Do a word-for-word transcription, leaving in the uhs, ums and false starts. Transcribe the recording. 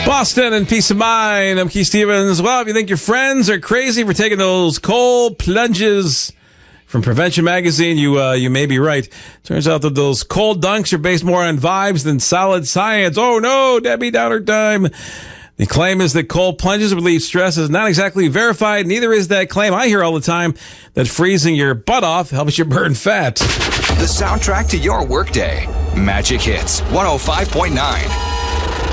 Boston and peace of mind. I'm Keith Stevens. Well, if you think your friends are crazy for taking those cold plunges from Prevention Magazine, you uh, you may be right. Turns out that those cold dunks are based more on vibes than solid science. Oh no, Debbie Downer time. The claim is that cold plunges relieve stress is not exactly verified. Neither is that claim I hear all the time that freezing your butt off helps you burn fat. The soundtrack to your workday. Magic Hits one oh five point nine.